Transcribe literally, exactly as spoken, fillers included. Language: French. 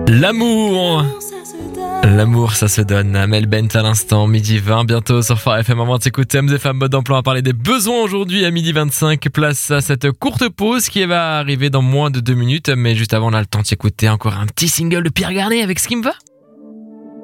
L'amour L'amour, ça se donne. Amel Bent à l'instant, midi vingt, bientôt sur Phare F M. Avant de s'écouter Hommes et Femmes Mode d'Emploi, on va parler des besoins aujourd'hui à midi vingt-cinq. Place à cette courte pause qui va arriver dans moins de deux minutes. Mais juste avant, on a le temps de s'écouter encore un petit single de Pierre Garnet avec Ce qui me va.